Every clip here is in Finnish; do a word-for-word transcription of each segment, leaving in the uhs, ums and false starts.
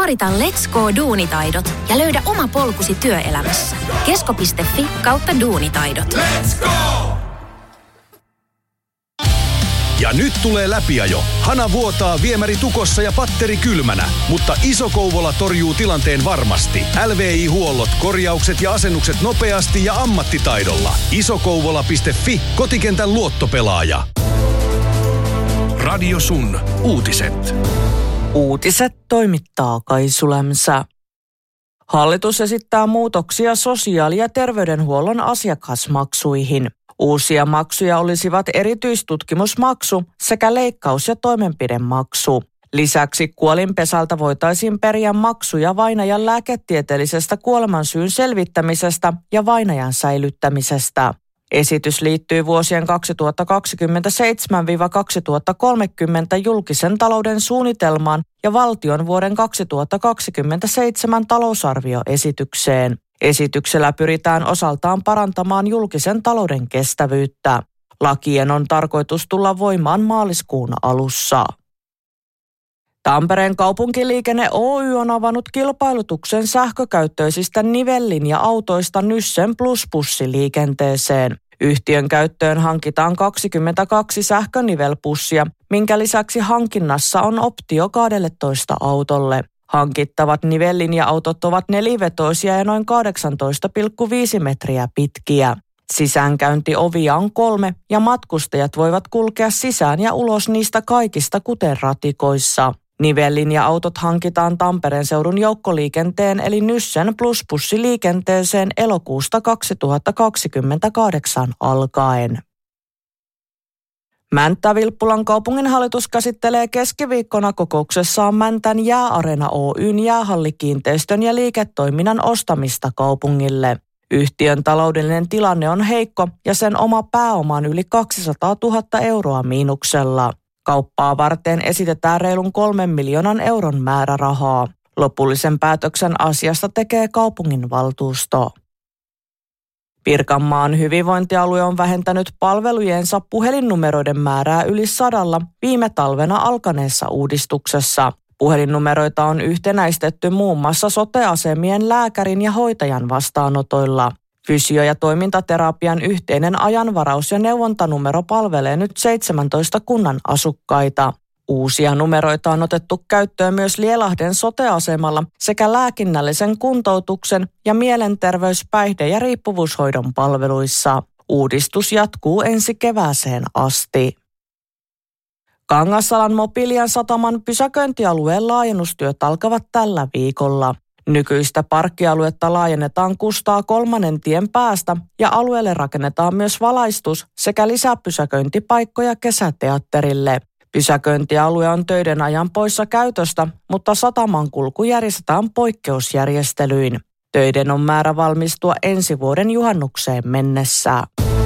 Suorita Let's Go -duunitaidot ja löydä oma polkusi työelämässä. Kesko piste fi kautta duunitaidot. Let's go! Ja nyt tulee läpiajo. Hana vuotaa viemäri tukossa ja patteri kylmänä, mutta Iso-Kouvola torjuu tilanteen varmasti. L V I-huollot, korjaukset ja asennukset nopeasti ja ammattitaidolla. isokouvola piste fi, kotikentän luottopelaaja. Radio Sun uutiset. Uutiset toimittaa Kaisu Lämsä. Hallitus esittää muutoksia sosiaali- ja terveydenhuollon asiakasmaksuihin. Uusia maksuja olisivat erityistutkimusmaksu sekä leikkaus- ja toimenpidemaksu. Lisäksi kuolinpesältä voitaisiin periä maksuja vainajan lääketieteellisestä kuolemansyyn selvittämisestä ja vainajan säilyttämisestä. Esitys liittyy vuosien kaksituhattakaksikymmentäseitsemän kaksituhattakolmekymmentä julkisen talouden suunnitelmaan ja valtion vuoden kaksituhattakaksikymmentäseitsemän talousarvioesitykseen. Esityksellä pyritään osaltaan parantamaan julkisen talouden kestävyyttä. Lakien on tarkoitus tulla voimaan maaliskuun alussa. Tampereen kaupunkiliikenne Oy on avannut kilpailutuksen sähkökäyttöisistä nivellinja-autoista Nyssen Plus-bussiliikenteeseen. Yhtiön käyttöön hankitaan kaksikymmentäkaksi sähkönivelbussia, minkä lisäksi hankinnassa on optio kaksitoista autolle. Hankittavat nivellinja-autot ovat nelivetoisia ja noin kahdeksantoista pilkku viisi metriä pitkiä. Sisäänkäyntiovia on kolme ja matkustajat voivat kulkea sisään ja ulos niistä kaikista kuten ratikoissa. Nivellinja-autot hankitaan Tampereen seudun joukkoliikenteen eli Nyssen Plus-bussiliikenteeseen elokuusta kaksituhattakaksikymmentäkahdeksan alkaen. Mänttä-Vilppulan kaupunginhallitus käsittelee keskiviikkona kokouksessaan Mäntän Jääareena Oyn jäähallikiinteistön ja liiketoiminnan ostamista kaupungille. Yhtiön taloudellinen tilanne on heikko ja sen oma pääoma on yli kaksisataatuhatta euroa miinuksella. Kauppaa varten esitetään reilun kolmen miljoonan euron määrärahaa. Lopullisen päätöksen asiasta tekee kaupunginvaltuusto. Pirkanmaan hyvinvointialue on vähentänyt palvelujensa puhelinnumeroiden määrää yli sadalla viime talvena alkaneessa uudistuksessa. Puhelinnumeroita on yhtenäistetty muun muassa sote-asemien lääkärin ja hoitajan vastaanotoilla. Fysio- ja toimintaterapian yhteinen ajanvaraus- ja neuvontanumero palvelee nyt seitsemäntoista kunnan asukkaita. Uusia numeroita on otettu käyttöön myös Lielahden sote-asemalla sekä lääkinnällisen kuntoutuksen ja mielenterveys-, päihde- ja riippuvuushoidon palveluissa. Uudistus jatkuu ensi kevääseen asti. Kangasalan Mobilian sataman pysäköintialueen laajennustyöt alkavat tällä viikolla. Nykyistä parkkialuetta laajennetaan Kustaa kolmannen tien päästä ja alueelle rakennetaan myös valaistus sekä lisäpysäköintipaikkoja kesäteatterille. Pysäköintialue on töiden ajan poissa käytöstä, mutta sataman kulku järjestetään poikkeusjärjestelyin. Töiden on määrä valmistua ensi vuoden juhannukseen mennessä.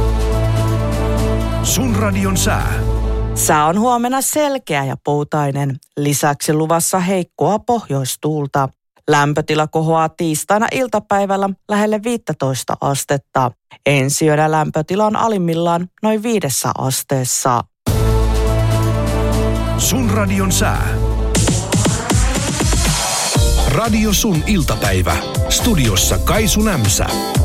Sun radion sää. Sää on huomenna selkeä ja poutainen. Lisäksi luvassa heikkoa pohjoistuulta. Lämpötila kohoaa tiistaina iltapäivällä lähelle viisitoista astetta. Ensi yönä lämpötila on alimmillaan noin viidessä asteessa. Sun radion sää. Radio Sun iltapäivä. Studiossa Kaisu Lämsä.